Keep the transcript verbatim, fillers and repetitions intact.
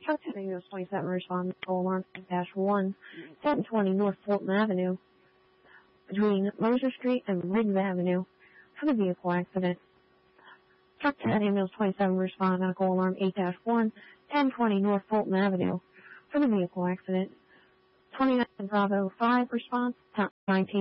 Truck ten ambulance twenty-seven respond call alarm dash one, ten twenty North Fulton Avenue between Moser Street and Riggs Avenue for the vehicle accident. Truck ten ambulance twenty-seven respond on call alarm eight dash one, ten twenty North Fulton Avenue for the vehicle accident. twenty-nine Bravo five response, nineteen